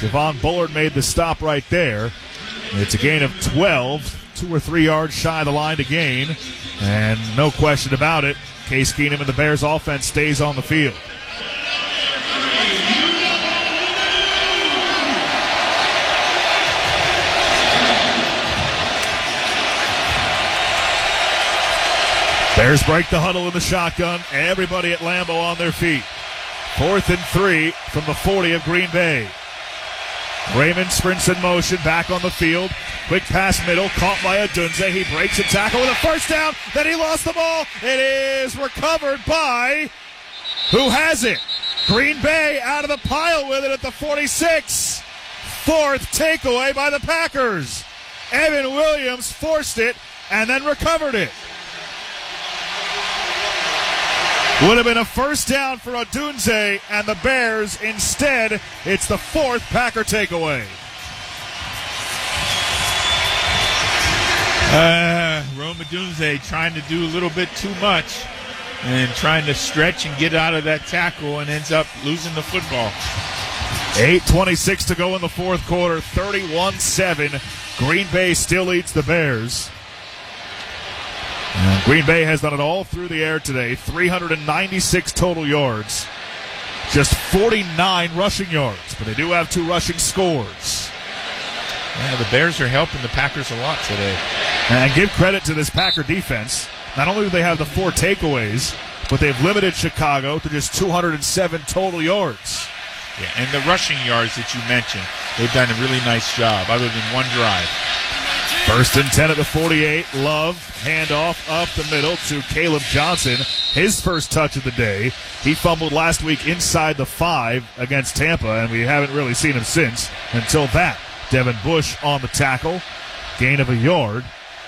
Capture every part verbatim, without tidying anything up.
Javon Bullard made the stop right there. It's a gain of twelve, two or three yards shy of the line to gain. And no question about it, Case Keenum and the Bears offense stays on the field. Bears break the huddle in the shotgun. Everybody at Lambeau on their feet. Fourth and three from the forty of Green Bay. Raymond sprints in motion, back on the field. Quick pass middle, caught by Odunze. He breaks a tackle with a first down. Then he lost the ball. It is recovered by, who has it? Green Bay out of the pile with it at the forty-six. Fourth takeaway by the Packers. Evan Williams forced it and then recovered it. Would have been a first down for Odunze and the Bears. Instead, it's the fourth Packer takeaway. Uh, Rome Odunze trying to do a little bit too much and trying to stretch and get out of that tackle and ends up losing the football. eight twenty-six to go in the fourth quarter, thirty-one seven. Green Bay still leads the Bears. And Green Bay has done it all through the air today. three hundred ninety-six total yards. Just forty-nine rushing yards. But they do have two rushing scores. Yeah, the Bears are helping the Packers a lot today. And give credit to this Packer defense. Not only do they have the four takeaways, but they've limited Chicago to just two hundred seven total yards. Yeah, and the rushing yards that you mentioned, they've done a really nice job other than one drive. First and ten at the forty-eight. Love, handoff up the middle to Caleb Johnson. His first touch of the day. He fumbled last week inside the five against Tampa, and we haven't really seen him since until that. Devin Bush on the tackle. Gain of a yard.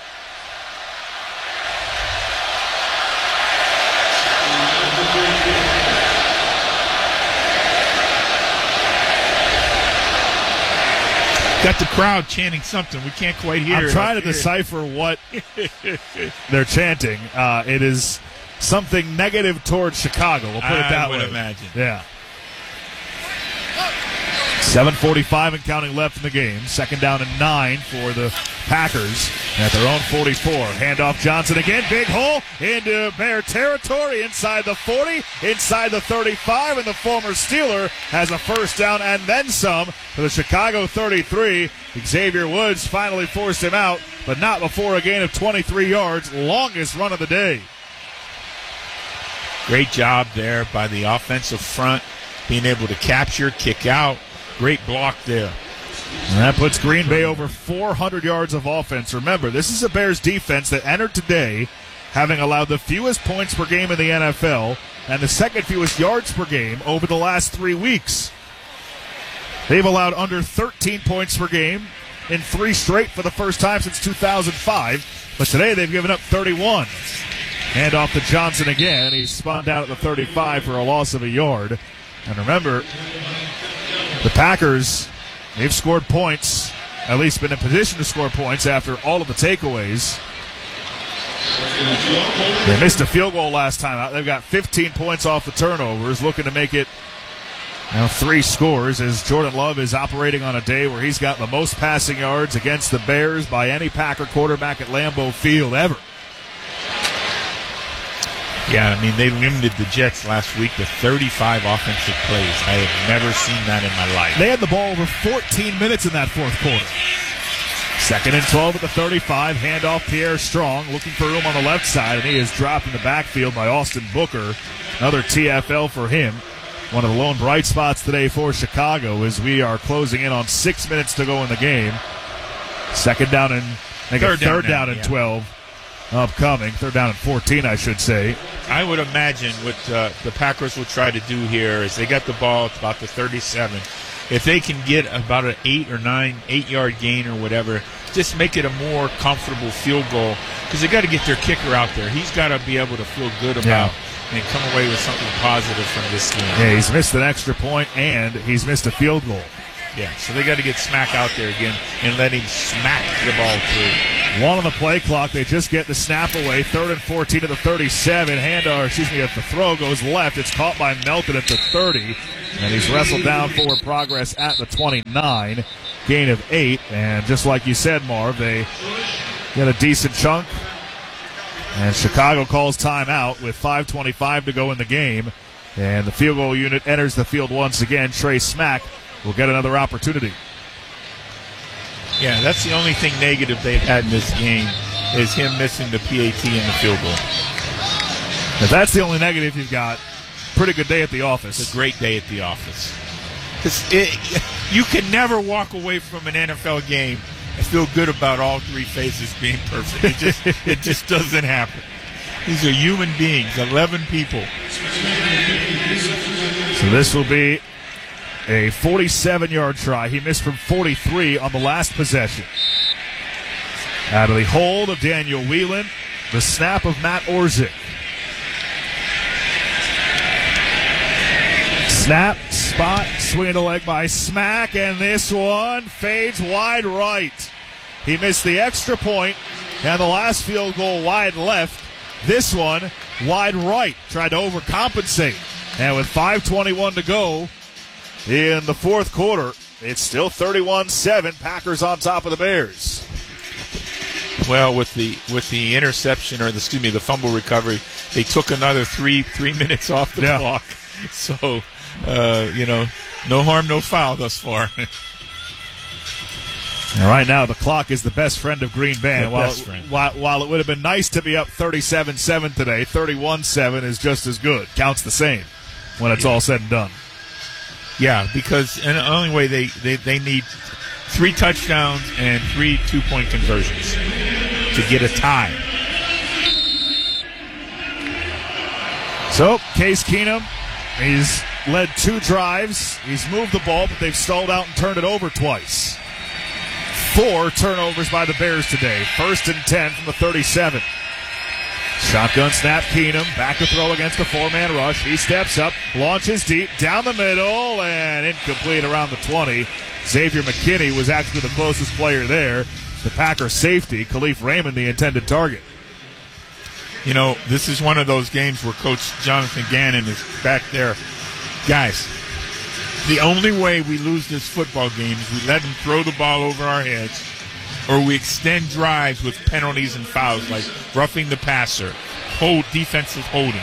Got the crowd chanting something. We can't quite hear I'm it. I'm trying to here. decipher what they're chanting. Uh, it is something negative towards Chicago. We'll put I it that would way. imagine. Yeah. seven forty-five and counting left in the game. Second down and nine for the Packers at their own forty-four. Handoff Johnson again. Big hole into Bear territory inside the forty, inside the thirty-five, and the former Steeler has a first down and then some for the Chicago thirty-three. Xavier Woods finally forced him out, but not before a gain of twenty-three yards. Longest run of the day. Great job there by the offensive front, being able to capture, kick out. Great block there. And that puts Green Bay over four hundred yards of offense. Remember, this is a Bears defense that entered today having allowed the fewest points per game in the N F L and the second fewest yards per game over the last three weeks. They've allowed under thirteen points per game in three straight for the first time since two thousand five. But today they've given up thirty-one. Hand off to Johnson again. He's spun down at the thirty-five for a loss of a yard. And remember, the Packers, they've scored points, at least been in position to score points after all of the takeaways. They missed a field goal last time out. They've got fifteen points off the turnovers, looking to make it now three scores as Jordan Love is operating on a day where he's got the most passing yards against the Bears by any Packer quarterback at Lambeau Field ever. Yeah, I mean, they limited the Jets last week to thirty-five offensive plays. I have never seen that in my life. They had the ball over fourteen minutes in that fourth quarter. Second and twelve at the thirty-five. Handoff Pierre Strong looking for room on the left side, and he is dropped in the backfield by Austin Booker. Another T F L for him. One of the lone bright spots today for Chicago as we are closing in on six minutes to go in the game. Second down and they got third, third down, down and yeah. twelve. Upcoming, third down and fourteen, I should say. I would imagine what uh, the Packers will try to do here is they got the ball at about the thirty-seven. If they can get about an eight or nine, eight-yard gain or whatever, just make it a more comfortable field goal because they got to get their kicker out there. He's got to be able to feel good about yeah. and come away with something positive from this game. Yeah, he's missed an extra point and he's missed a field goal. Yeah, so they got to get Smack out there again and let him smack the ball through. One on the play clock. They just get the snap away. Third and fourteen to the thirty-seven. Hand, or excuse me, if the throw goes left, it's caught by Melton at the thirty. And he's wrestled down forward progress at the twenty-nine. Gain of eight. And just like you said, Marv, they get a decent chunk. And Chicago calls timeout with five twenty-five to go in the game. And the field goal unit enters the field once again. Trey Smack will get another opportunity. Yeah, that's the only thing negative they've had in this game is him missing the P A T and the field goal. If that's the only negative you've got, pretty good day at the office. It's a great day at the office. It, you can never walk away from an N F L game and feel good about all three phases being perfect. It just, it just doesn't happen. These are human beings, eleven people. So this will be a forty-seven-yard try. He missed from forty-three on the last possession. Out of the hold of Daniel Whelan, the snap of Matt Orzik. Snap, spot, swing the leg by Smack, and this one fades wide right. He missed the extra point, and the last field goal wide left. This one wide right. Tried to overcompensate. And with five twenty-one to go in the fourth quarter, it's still thirty-one seven. Packers on top of the Bears. Well, with the with the interception, or the, excuse me, the fumble recovery, they took another three three minutes off the yeah. clock. So, uh, you know, no harm, no foul thus far. And right now, the clock is the best friend of Green Bay. The while, best friend. While, while it would have been nice to be up thirty-seven seven today, thirty-one seven is just as good. Counts the same when it's yeah. all said and done. Yeah, because and the only way they, they, they need three touchdowns and three two-point conversions to get a tie. So, Case Keenum, he's led two drives. He's moved the ball, but they've stalled out and turned it over twice. Four turnovers by the Bears today. First and ten from the thirty-seven. Shotgun snap, Keenum. Back to throw against the four-man rush. He steps up, launches deep, down the middle, and incomplete around the twenty. Xavier McKinney was actually the closest player there. The Packer safety, Khalif Raymond, the intended target. You know, this is one of those games where Coach Jonathan Gannon is back there. Guys, the only way we lose this football game is we let them throw the ball over our heads, or we extend drives with penalties and fouls like roughing the passer, hold defensive holding.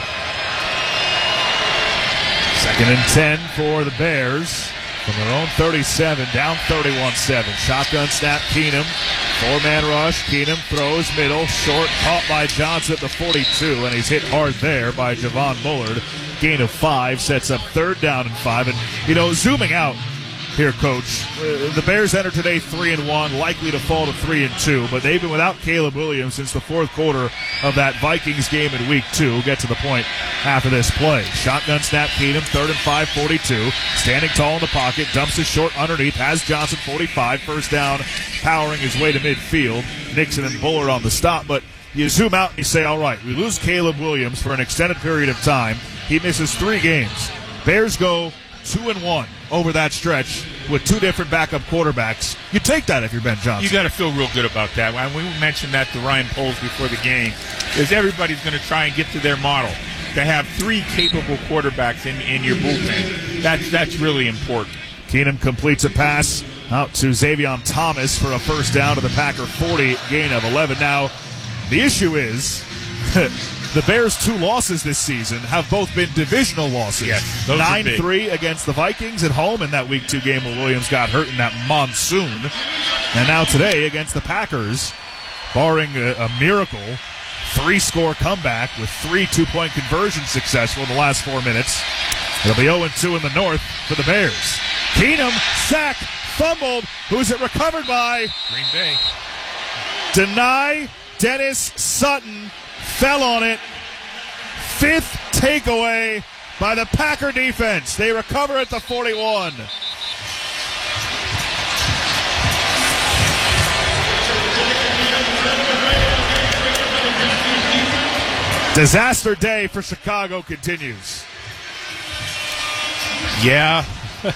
Second and ten for the Bears from their own thirty-seven, down thirty-one seven. Shotgun snap, Keenum. Four-man rush. Keenum throws middle, short, caught by Johnson at the forty-two, and he's hit hard there by Javon Bullard. Gain of five, sets up third down and five. And, you know, zooming out here, Coach, uh, the Bears enter today three and one, likely to fall to three and two, but they've been without Caleb Williams since the fourth quarter of that Vikings game in week two. We'll get to the point after this play. Shotgun snap, Keenum, third and five, forty-two. Standing tall in the pocket, dumps it short underneath, has Johnson forty-five, first down, powering his way to midfield. Nixon and Bullard on the stop, but you zoom out and you say, all right, we lose Caleb Williams for an extended period of time. He misses three games. Bears go two and one over that stretch with two different backup quarterbacks. You take that if you're Ben Johnson. You got to feel real good about that. And we mentioned that to Ryan Poles before the game, is everybody's going to try and get to their model. To have three capable quarterbacks in, in your bullpen, that's that's really important. Keenum completes a pass out to Xavier Thomas for a first down to the Packer forty, gain of eleven. Now, the issue is the Bears' two losses this season have both been divisional losses. Yes, nine three against the Vikings at home in that week two game where Williams got hurt in that monsoon. And now today against the Packers, barring a, a miracle, three-score comeback with three two-point conversions successful in the last four minutes. It'll be oh and two in the North for the Bears. Keenum, sacked, fumbled. Who's it recovered by? Green Bay. Deny Dennis Sutton. Fell on it. Fifth takeaway by the Packer defense. They recover at the forty-one. Disaster day for Chicago continues. Yeah.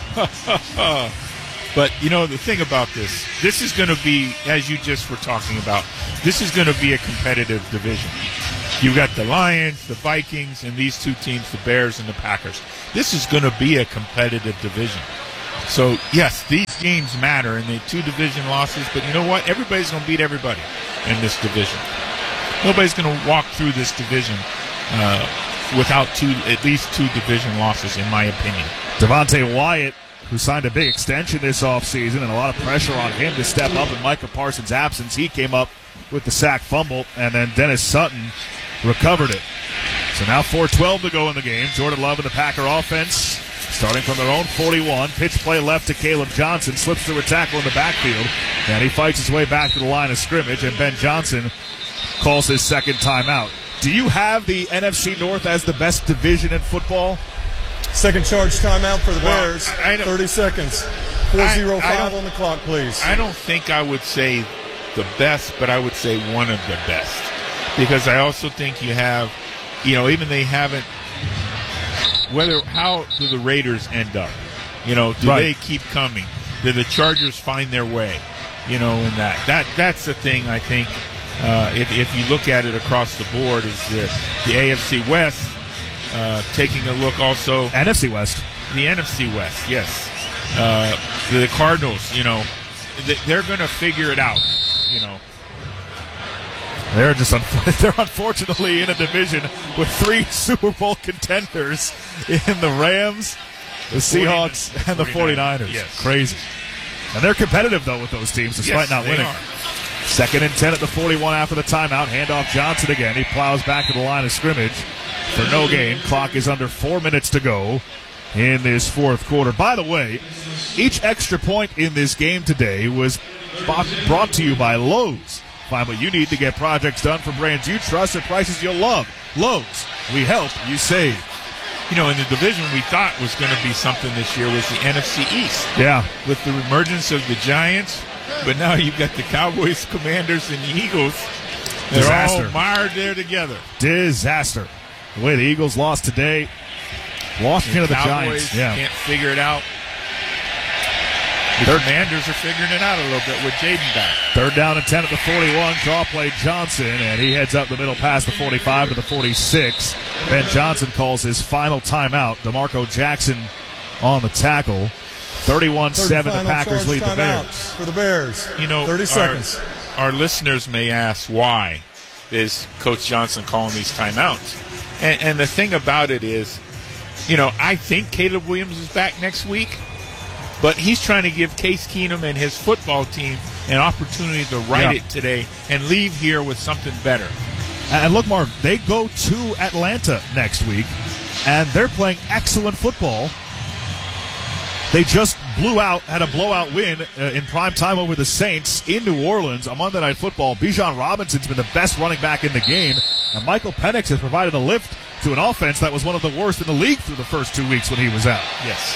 But, you know, the thing about this, this is going to be, as you just were talking about, this is going to be a competitive division. You've got the Lions, the Vikings, and these two teams, the Bears and the Packers. This is going to be a competitive division. So, yes, these games matter, and the two division losses, but you know what? Everybody's going to beat everybody in this division. Nobody's going to walk through this division uh, without two, at least two division losses, in my opinion. Devontae Wyatt, who signed a big extension this offseason, and a lot of pressure on him to step up in Micah Parsons' absence. He came up with the sack fumble, and then Dennis Sutton recovered it. So now four twelve to go in the game. Jordan Love and the Packer offense starting from their own forty-one. Pitch play left to Caleb Johnson. Slips through a tackle in the backfield, and he fights his way back to the line of scrimmage, and Ben Johnson calls his second timeout. Do you have the N F C North as the best division in football? Second charge timeout for the Well, Bears. I- I don't- thirty seconds. four oh five on the clock, please. I don't think I would say the best, but I would say one of the best. Because I also think you have, you know, even they haven't, whether, how do the Raiders end up? You know, do Right. they keep coming? Do the Chargers find their way? You know, in that. that that's the thing I think, uh, if, if you look at it across the board, is the, the A F C West uh, taking a look also. N F C West. The N F C West, yes. Uh, the Cardinals, you know, th- they're going to figure it out, you know. They're just un- they're unfortunately in a division with three Super Bowl contenders in the Rams, the Seahawks, and the forty-niners. Yes. Crazy. And they're competitive, though, with those teams, despite Yes, not they winning. are. Second and ten at the forty-one after the timeout. Handoff Johnson again. He plows back to the line of scrimmage for no gain. Clock is under four minutes to go in this fourth quarter. By the way, each extra point in this game today was brought to you by Lowe's. Find what you need to get projects done for brands you trust at prices you'll love. Lowe's, we help, you save. You know, in the division we thought was going to be something this year was the N F C East. Yeah. With the emergence of the Giants, but now you've got the Cowboys, Commanders, and the Eagles. They're Disaster. all mired there together. Disaster. The way the Eagles lost today, lost The to the Cowboys Giants. Yeah. can't figure it out. The Third- Commanders are figuring it out a little bit with Jaden back. Third down and ten at the forty-one. Draw play Johnson, and he heads up the middle past the forty-five to the forty-six. Ben Johnson calls his final timeout. DeMarco Jackson on the tackle. thirty-one seven, the Third final Packers charge lead the timeout Bears. for the Bears. You know, thirty our, seconds. Our listeners may ask why is Coach Johnson calling these timeouts. And, and the thing about it is, you know, I think Caleb Williams is back next week, but he's trying to give Case Keenum and his football team an opportunity to right Yeah. it today and leave here with something better. And look, Mark, they go to Atlanta next week, and they're playing excellent football. They just blew out, had a blowout win uh, in prime time over the Saints in New Orleans on Monday Night Football. Bijan Robinson's been the best running back in the game, and Michael Penix has provided a lift to an offense that was one of the worst in the league through the first two weeks when he was out. Yes.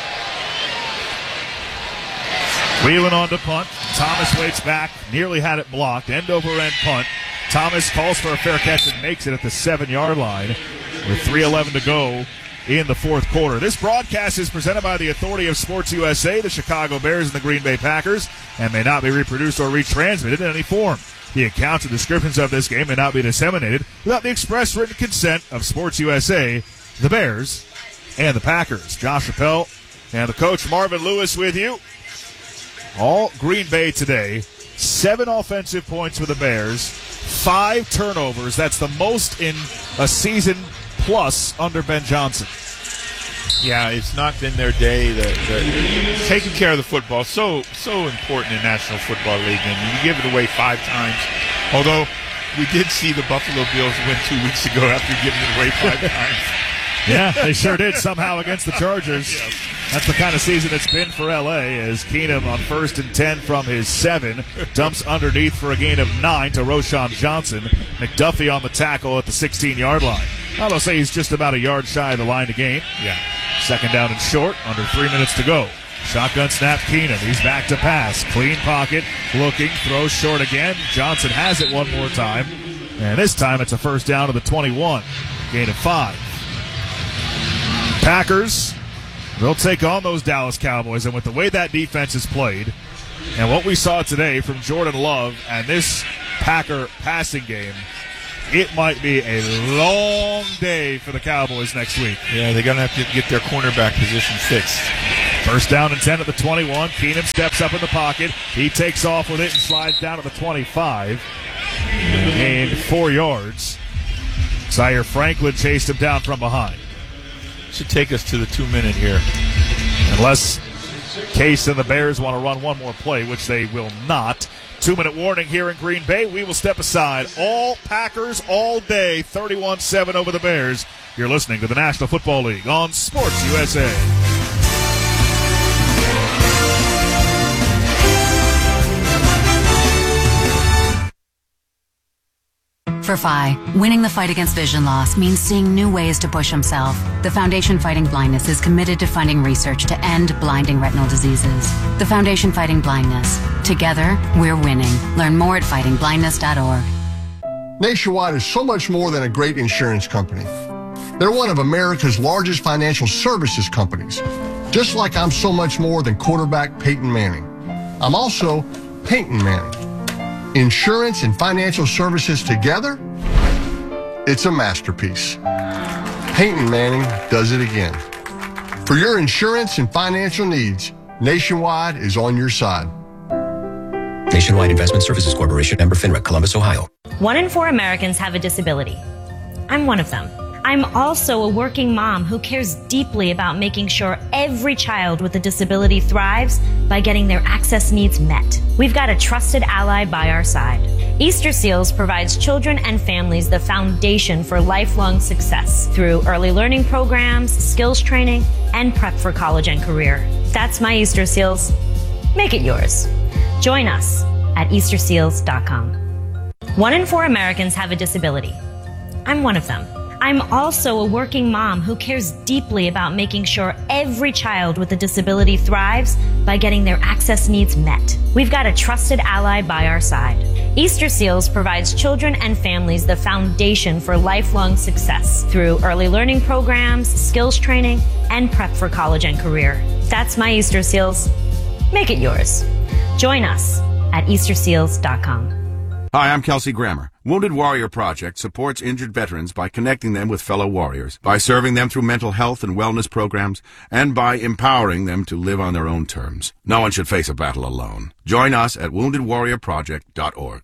Wheeling on to punt. Thomas waits back, nearly had it blocked. End over end punt. Thomas calls for a fair catch and makes it at the seven-yard line with three eleven to go in the fourth quarter. This broadcast is presented by the Authority of Sports U S A, the Chicago Bears, and the Green Bay Packers, and may not be reproduced or retransmitted in any form. The accounts and descriptions of this game may not be disseminated without the express written consent of Sports U S A, the Bears, and the Packers. Josh Chappelle and the coach Marvin Lewis with you. All Green Bay today. Seven offensive points for the Bears. Five turnovers. That's the most in a season plus under Ben Johnson. Yeah, it's not been their day. The, the, taking care of the football, so so important in National Football League, and you give it away five times. Although we did see the Buffalo Bills win two weeks ago after giving it away five times. Yeah, they sure did somehow against the Chargers. That's the kind of season it's been for L A as Keenum on first and ten from his seven dumps underneath for a gain of nine to Roschon Johnson. McDuffie on the tackle at the sixteen-yard line. Now they'll say he's just about a yard shy of the line to gain. Yeah. Second down and short, under three minutes to go. Shotgun snap, Keenum. He's back to pass. Clean pocket, looking, throws short again. Johnson has it one more time. And this time it's a first down to the twenty-one. Gain of five. Packers, they'll take on those Dallas Cowboys. And with the way that defense is played and what we saw today from Jordan Love and this Packer passing game, it might be a long day for the Cowboys next week. Yeah, they're going to have to get their cornerback position fixed. First down and ten at the twenty-one. Keenum steps up in the pocket. He takes off with it and slides down to the twenty-five. Gained four yards. Zaire Franklin chased him down from behind. Should take us to the two-minute here. Unless Case and the Bears want to run one more play, which they will not. Two-minute warning here in Green Bay. We will step aside. All Packers all day, thirty-one seven over the Bears. You're listening to the National Football League on Sports U S A. For Phi, winning the fight against vision loss means seeing new ways to push himself. The Foundation Fighting Blindness is committed to funding research to end blinding retinal diseases. The Foundation Fighting Blindness. Together, we're winning. Learn more at fighting blindness dot org. Nationwide is so much more than a great insurance company. They're one of America's largest financial services companies. Just like I'm so much more than quarterback Peyton Manning. I'm also Peyton Manning. Insurance and financial services together, it's a masterpiece. Peyton Manning does it again. For your insurance and financial needs, Nationwide is on your side. Nationwide Investment Services Corporation, member FINRA, Columbus, Ohio. One in four Americans have a disability. I'm one of them. I'm also a working mom who cares deeply about making sure every child with a disability thrives by getting their access needs met. We've got a trusted ally by our side. Easter Seals provides children and families the foundation for lifelong success through early learning programs, skills training, and prep for college and career. That's my Easter Seals. Make it yours. Join us at easter seals dot com. One in four Americans have a disability. I'm one of them. I'm also a working mom who cares deeply about making sure every child with a disability thrives by getting their access needs met. We've got a trusted ally by our side. Easter Seals provides children and families the foundation for lifelong success through early learning programs, skills training, and prep for college and career. That's my Easter Seals. Make it yours. Join us at easter seals dot com. Hi, I'm Kelsey Grammer. Wounded Warrior Project supports injured veterans by connecting them with fellow warriors, by serving them through mental health and wellness programs, and by empowering them to live on their own terms. No one should face a battle alone. Join us at wounded warrior project dot org.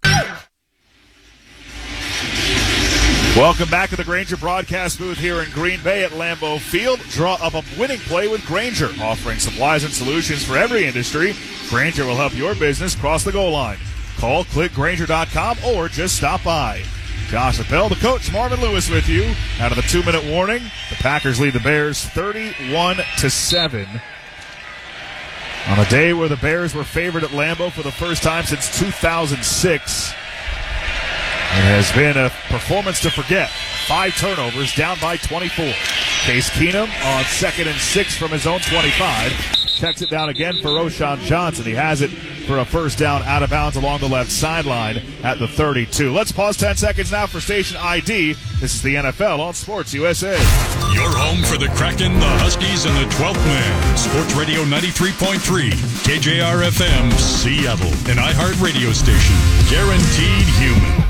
Welcome back to the Grainger broadcast booth here in Green Bay at Lambeau Field. Draw up a winning play with Grainger, offering supplies and solutions for every industry. Grainger will help your business cross the goal line. Call click grainger dot com or just stop by. Josh Appel, the coach, Marvin Lewis with you. Out of the two-minute warning, the Packers lead the Bears thirty-one to seven. On a day where the Bears were favored at Lambeau for the first time since two thousand six. It has been a performance to forget. Five turnovers, down by twenty-four. Case Keenum on second and six from his own twenty-five. Checks it down again for Roschon Johnson. He has it for a first down out of bounds along the left sideline at the thirty-two. Let's pause ten seconds now for station I D. This is the N F L on Sports U S A. Your home for the Kraken, the Huskies, and the twelfth Man. Sports Radio ninety-three point three, K J R F M, Seattle. An iHeart radio station. Guaranteed human.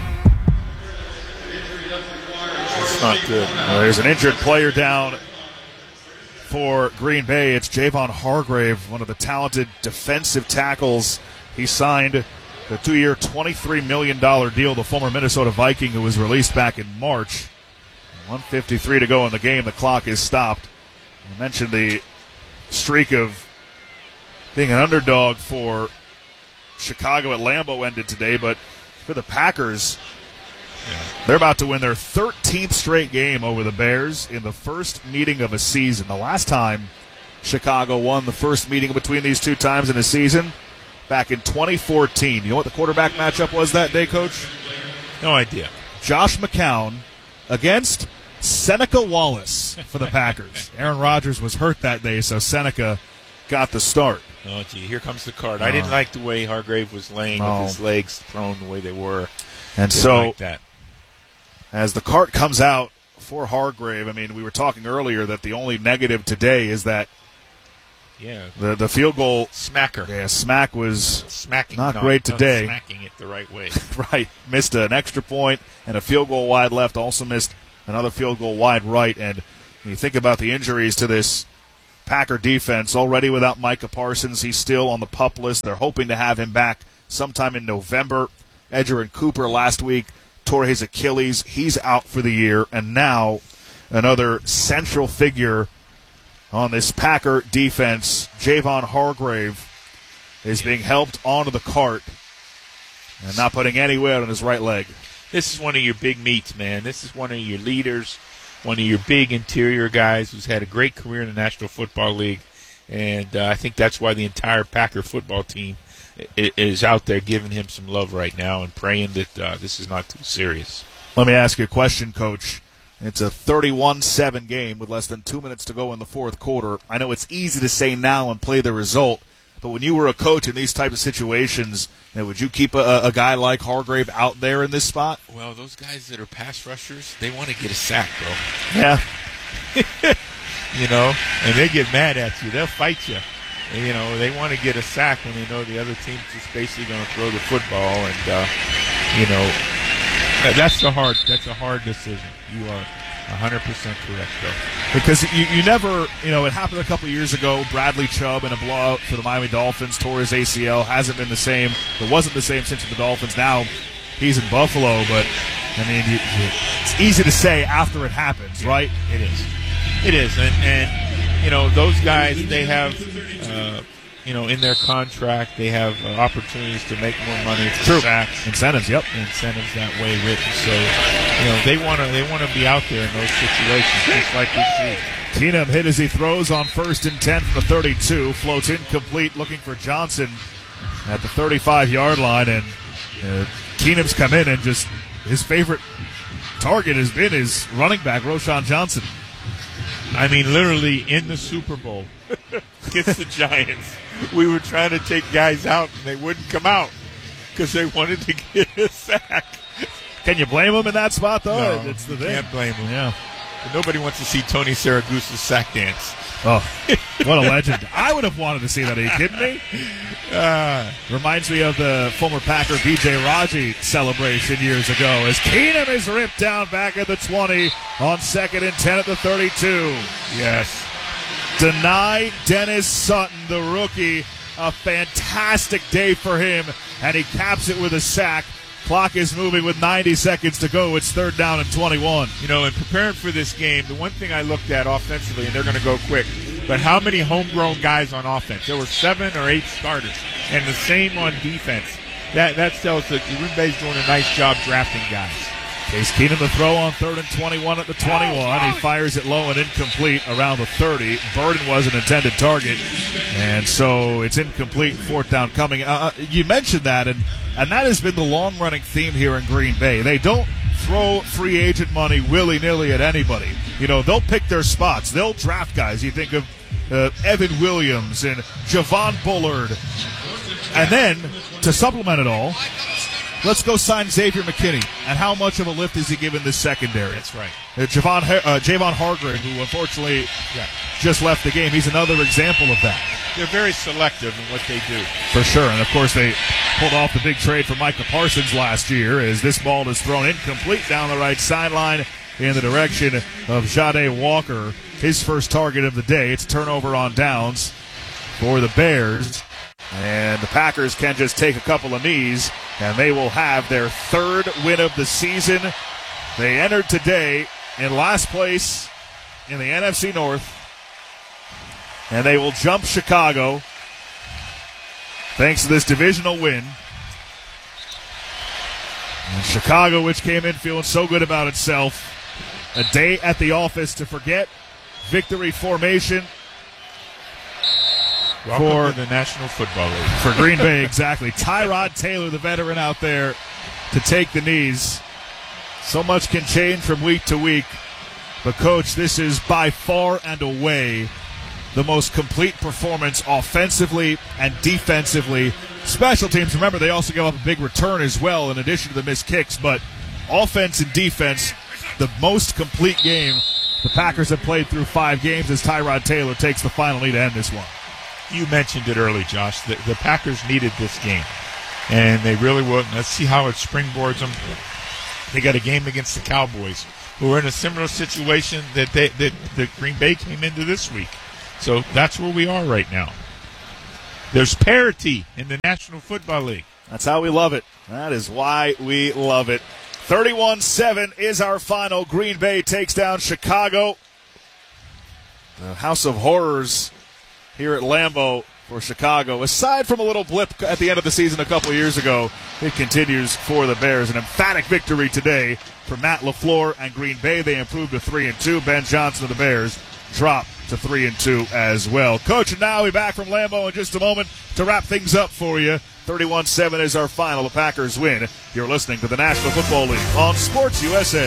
It's not good. Well, there's an injured player down for Green Bay. It's Javon Hargrave, one of the talented defensive tackles. He signed the two-year, twenty-three million dollars deal, the former Minnesota Viking who was released back in March. one fifty-three to go in the game. The clock is stopped. I mentioned the streak of being an underdog for Chicago at Lambeau ended today, but for the Packers, yeah, they're about to win their thirteenth straight game over the Bears in the first meeting of a season. The last time Chicago won the first meeting between these two times in a season, back in twenty fourteen. You know what the quarterback matchup was that day, Coach? No idea. Josh McCown against Seneca Wallace for the Packers. Aaron Rodgers was hurt that day, so Seneca got the start. Oh, gee, here comes the card. Uh, I didn't like the way Hargrave was laying no. with his legs thrown the way they were. And didn't so like that. As the cart comes out for Hargrave, I mean, we were talking earlier that the only negative today is that yeah, the the field goal smacker. Yeah, smack was smacking not no, great no, today. Smacking it the right way. Right. Missed an extra point and a field goal wide left. Also missed another field goal wide right. And when you think about the injuries to this Packer defense, already without Micah Parsons, he's still on the PUP list. They're hoping to have him back sometime in November. Edgerrin Cooper last week tore his Achilles. He's out for the year. And now another central figure on this Packer defense, Javon Hargrave, is being helped onto the cart and not putting any weight on his right leg. This is one of your big meats, man. This is one of your leaders, one of your big interior guys who's had a great career in the National Football League. And uh, I think that's why the entire Packer football team is out there giving him some love right now and praying that uh, this is not too serious. Let me ask you a question, Coach. It's a thirty-one seven game with less than two minutes to go in the fourth quarter. I know it's easy to say now and play the result, but when you were a coach in these types of situations, you know, would you keep a, a guy like Hargrave out there in this spot? Well, those guys that are pass rushers, they want to get a sack, bro. Yeah. You know, and they get mad at you. They'll fight you. And, you know, they want to get a sack when they know the other team's just basically going to throw the football. And, uh, you know, that's a hard, that's a hard decision. You are one hundred percent correct, though. Because you, you never, you know, it happened a couple of years ago. Bradley Chubb in a blowout for the Miami Dolphins tore his A C L. Hasn't been the same. It wasn't the same since the Dolphins. Now he's in Buffalo. But, I mean, you, you, it's easy to say after it happens, right? It is. It is. And, and you know, those guys, they have, uh, you know, in their contract, they have uh, opportunities to make more money for True. sacks. Incentives, yep. Incentives that way written. So, you know, they want to they want to be out there in those situations, just like we see. Keenum hit as he throws on first and ten from the thirty-two. Floats incomplete, looking for Johnson at the thirty-five-yard line. And uh, Keenum's come in and just his favorite target has been his running back, Roschon Johnson. I mean, literally in the Super Bowl against the Giants, we were trying to take guys out, and they wouldn't come out because they wanted to get a sack. Can you blame him in that spot, though? No, it's the you thing. Can't blame him. Yeah. But nobody wants to see Tony Saragusa's sack dance. Oh, what a legend. I would have wanted to see that. Are you kidding me? Uh, reminds me of the former Packer B J Raji celebration years ago as Keenum is ripped down back at the twenty on second and ten at the thirty-two. Yes. Deny Dennis Sutton, the rookie. A fantastic day for him, and he caps it with a sack. Clock is moving with ninety seconds to go. It's third down and twenty-one. You know, in preparing for this game, the one thing I looked at offensively, and they're going to go quick, but how many homegrown guys on offense? There were seven or eight starters, and the same on defense. That that tells us that Green Bay's doing a nice job drafting guys. Case Keenum to throw on third and twenty-one at the twenty-one. He fires it low and incomplete around the thirty. Burden was an intended target, and so it's incomplete. Fourth down coming. Uh, you mentioned that, and, and that has been the long-running theme here in Green Bay. They don't throw free agent money willy-nilly at anybody. You know, they'll pick their spots. They'll draft guys. You think of uh, Evan Williams and Javon Bullard. And then, to supplement it all, let's go sign Xavier McKinney. And how much of a lift is he given this secondary? That's right. Uh, Javon, uh, Javon Hargrave, who unfortunately yeah. just left the game, he's another example of that. They're very selective in what they do. For sure. And, of course, they pulled off the big trade for Micah Parsons last year as this ball is thrown incomplete down the right sideline in the direction of Jade Walker. His first target of the day. It's turnover on downs for the Bears. And the Packers can just take a couple of knees, and they will have their third win of the season. They entered today in last place in the N F C North, and they will jump Chicago thanks to this divisional win. And Chicago, which came in feeling so good about itself, a day at the office to forget, victory formation. Welcome for to the National Football League. For Green Bay, exactly. Tyrod Taylor, the veteran out there, to take the knees. So much can change from week to week. But, Coach, this is by far and away the most complete performance offensively and defensively. Special teams, remember, they also give up a big return as well in addition to the missed kicks. But offense and defense, the most complete game the Packers have played through five games as Tyrod Taylor takes the final knee to end this one. You mentioned it early, Josh. The, the Packers needed this game. and they really will. Let's see how it springboards them. They got a game against the Cowboys, who are in a similar situation that they that, that Green Bay came into this week. So that's where we are right now. There's parity in the National Football League. That's how we love it. That is why we love it. thirty-one seven is our final. Green Bay takes down Chicago. The House of Horrors here at Lambeau for Chicago. Aside from a little blip at the end of the season a couple of years ago, it continues for the Bears. An emphatic victory today for Matt LaFleur and Green Bay. They improved to three and two. Ben Johnson of the Bears dropped to three and two as well. Coach, and now we're back from Lambeau in just a moment to wrap things up for you. thirty-one seven is our final. The Packers win. You're listening to the National Football League on Sports U S A.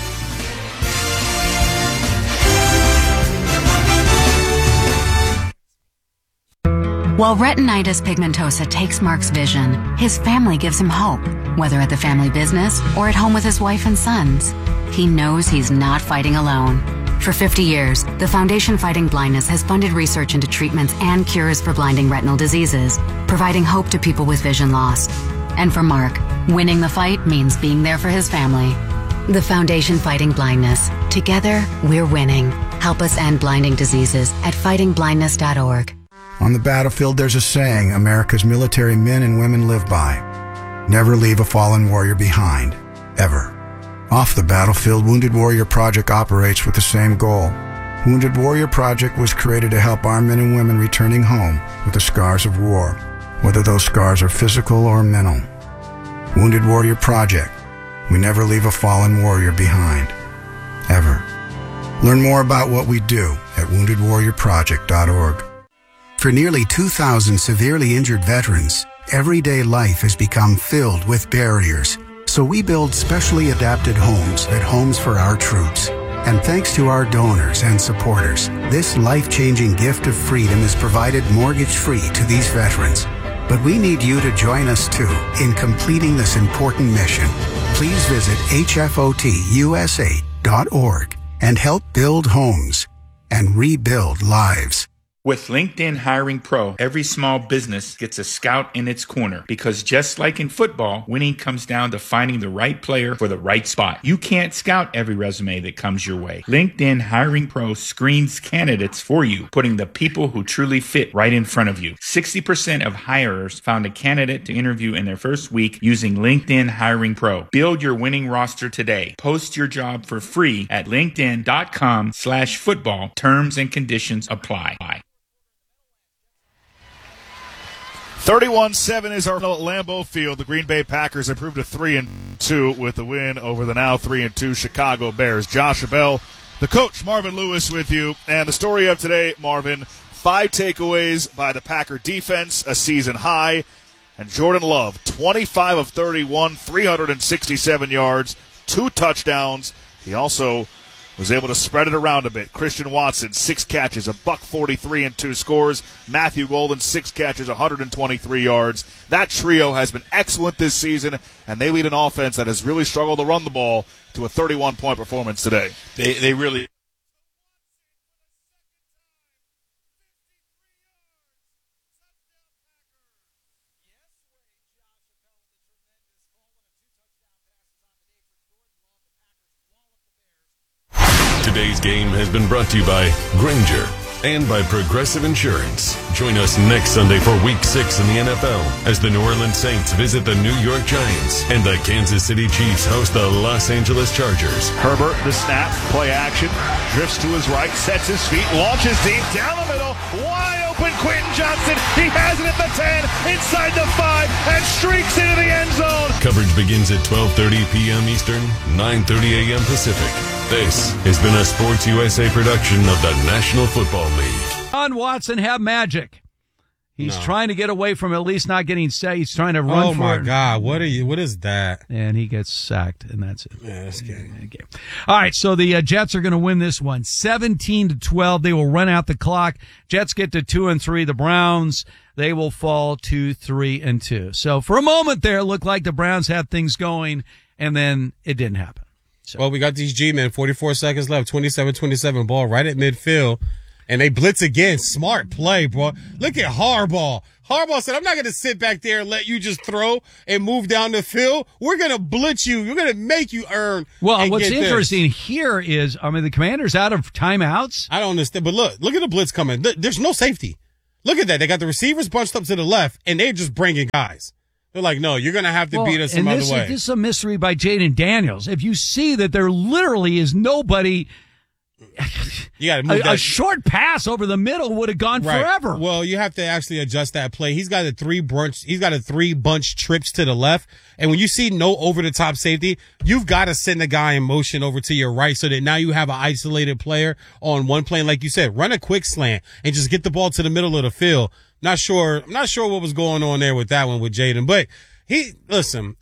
While retinitis pigmentosa takes Mark's vision, his family gives him hope, whether at the family business or at home with his wife and sons. He knows he's not fighting alone. For fifty years, the Foundation Fighting Blindness has funded research into treatments and cures for blinding retinal diseases, providing hope to people with vision loss. And for Mark, winning the fight means being there for his family. The Foundation Fighting Blindness. Together, we're winning. Help us end blinding diseases at fighting blindness dot org. On the battlefield, there's a saying America's military men and women live by. Never leave a fallen warrior behind. Ever. Off the battlefield, Wounded Warrior Project operates with the same goal. Wounded Warrior Project was created to help our men and women returning home with the scars of war, whether those scars are physical or mental. Wounded Warrior Project. We never leave a fallen warrior behind. Ever. Learn more about what we do at wounded warrior project dot org. For nearly two thousand severely injured veterans, everyday life has become filled with barriers. So we build specially adapted homes at Homes for Our Troops. And thanks to our donors and supporters, this life-changing gift of freedom is provided mortgage-free to these veterans. But we need you to join us, too, in completing this important mission. Please visit H F O T U S A dot org and help build homes and rebuild lives. With LinkedIn Hiring Pro, every small business gets a scout in its corner, because just like in football, winning comes down to finding the right player for the right spot. You can't scout every resume that comes your way. LinkedIn Hiring Pro screens candidates for you, putting the people who truly fit right in front of you. sixty percent of hirers found a candidate to interview in their first week using LinkedIn Hiring Pro. Build your winning roster today. Post your job for free at linkedin.com slash football. Terms and conditions apply. thirty-one seven is our final at Lambeau Field. The Green Bay Packers improved to three and two with the win over the now three and two Chicago Bears. Josh Abell, the coach, Marvin Lewis with you. And the story of today, Marvin, five takeaways by the Packer defense, a season high. And Jordan Love, twenty-five of thirty-one, three hundred sixty-seven yards, two touchdowns. He also was able to spread it around a bit. Christian Watson, six catches, a buck forty-three and two scores. Matthew Golden, six catches, one hundred twenty-three yards. That trio has been excellent this season, and they lead an offense that has really struggled to run the ball to a thirty-one point performance today. They they really. Today's game has been brought to you by Granger and by Progressive Insurance. Join us next Sunday for Week six in the N F L as the New Orleans Saints visit the New York Giants and the Kansas City Chiefs host the Los Angeles Chargers. Herbert, the snap, play action, drifts to his right, sets his feet, launches deep, down the middle, wide open Quentin Johnson. He has it at the ten, inside the five, and streaks into the end zone. Coverage begins at twelve thirty p.m. Eastern, nine thirty a.m. Pacific. This has been a Sports U S A production of the National Football League. John Watson have magic. He's No. trying to get away from at least not getting sacked. He's trying to run Oh for my it. God! What are you? What is that? And he gets sacked, and that's it. Yeah, that's good. Okay. All right, so the uh, Jets are going to win this one, seventeen to twelve. They will run out the clock. Jets get to two and three. The Browns, they will fall to three and two. So for a moment there, it looked like the Browns had things going, and then it didn't happen. So. Well, we got these G-men. forty-four seconds left. twenty-seven twenty-seven ball right at midfield. And they blitz again. Smart play, bro. Look at Harbaugh. Harbaugh said, I'm not going to sit back there and let you just throw and move down the field. We're going to blitz you. We're going to make you earn. Well, what's interesting this. here is, I mean, the Commanders out of timeouts. I don't understand. But look, look at the blitz coming. There's no safety. Look at that. They got the receivers bunched up to the left, and they're just bringing guys. They're like, no, you're going to have to well, beat us some other way. Is, this is a mystery by Jaden Daniels. If you see that there literally is nobody, you got to move a, that. a short pass over the middle would have gone right. forever. Well, you have to actually adjust that play. He's got a three bunch. He's got a three bunch trips to the left, and when you see no over the top safety, you've got to send a guy in motion over to your right so that now you have an isolated player on one plane. Like you said, run a quick slant and just get the ball to the middle of the field. Not sure. I'm not sure what was going on there with that one with Jaden, but he, listen,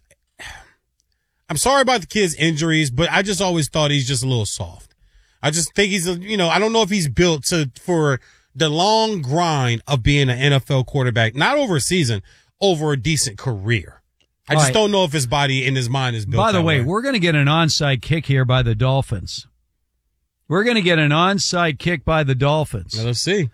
I'm sorry about the kid's injuries, but I just always thought he's just a little soft. I just think he's, a, you know, I don't know if he's built to, for the long grind of being an N F L quarterback, not over a season, over a decent career. I just right. don't know if his body and his mind is built. By the that way, way, we're going to get an onside kick here by the Dolphins. We're going to get an onside kick by the Dolphins. Now, let's see.